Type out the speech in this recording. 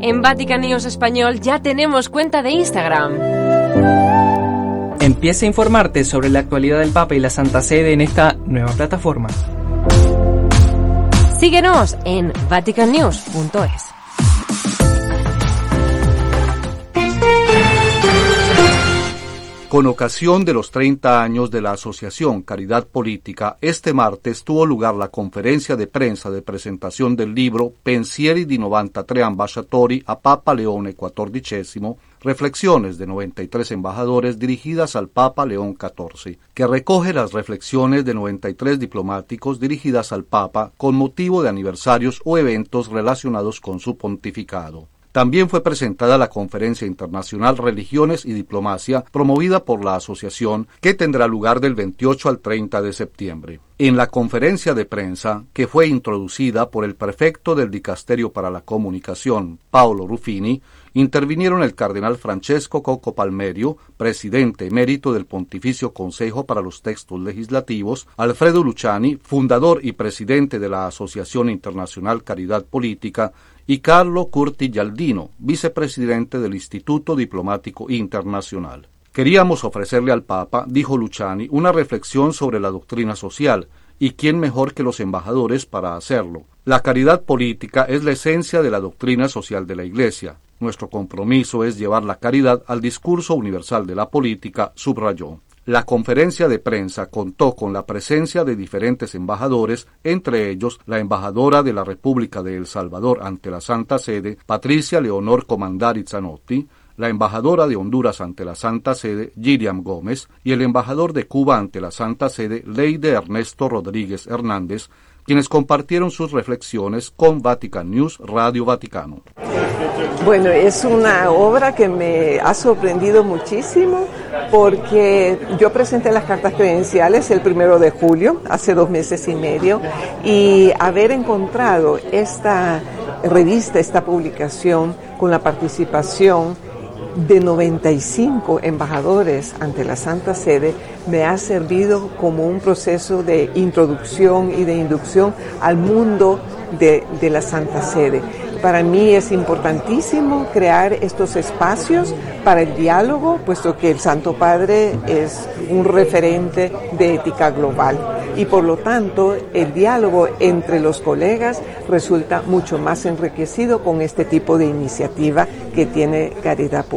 En Vatican News Español ya tenemos cuenta de Instagram. Empieza a informarte sobre la actualidad del Papa y la Santa Sede en esta nueva plataforma. Síguenos en vaticannews.es. Con ocasión de los 30 años de la Asociación Caridad Política, este martes tuvo lugar la conferencia de prensa de presentación del libro Pensieri di 93 ambasciatori a Papa Leone XIV, Reflexiones de 93 embajadores dirigidas al Papa León XIV, que recoge las reflexiones de 93 diplomáticos dirigidas al Papa con motivo de aniversarios o eventos relacionados con su pontificado. También fue presentada la Conferencia Internacional Religiones y Diplomacia, promovida por la asociación, que tendrá lugar del 28 al 30 de septiembre. En la conferencia de prensa, que fue introducida por el prefecto del Dicasterio para la Comunicación, Paolo Ruffini, intervinieron el cardenal Francesco Cocco Palmerio, presidente emérito del Pontificio Consejo para los Textos Legislativos, Alfredo Luciani, fundador y presidente de la Asociación Internacional Caridad Política, y Carlo Curti Gialdino, vicepresidente del Instituto Diplomático Internacional. Queríamos ofrecerle al Papa, dijo Luciani, una reflexión sobre la doctrina social, y quién mejor que los embajadores para hacerlo. La caridad política es la esencia de la doctrina social de la Iglesia. Nuestro compromiso es llevar la caridad al discurso universal de la política, subrayó. La conferencia de prensa contó con la presencia de diferentes embajadores, entre ellos la embajadora de la República de El Salvador ante la Santa Sede, Patricia Leonor Comandari Zanotti, la embajadora de Honduras ante la Santa Sede, Gilliam Gómez, y el embajador de Cuba ante la Santa Sede, Leide Ernesto Rodríguez Hernández, quienes compartieron sus reflexiones con Vatican News Radio Vaticano. Bueno, es una obra que me ha sorprendido muchísimo porque yo presenté las cartas credenciales el 1 de julio, hace 2 meses y medio, y haber encontrado esta revista, esta publicación con la participación de 95 embajadores ante la Santa Sede me ha servido como un proceso de introducción y de inducción al mundo de la Santa Sede. Para mí es importantísimo crear estos espacios para el diálogo, puesto que el Santo Padre es un referente de ética global y por lo tanto el diálogo entre los colegas resulta mucho más enriquecido con este tipo de iniciativa que tiene Caridad Pública.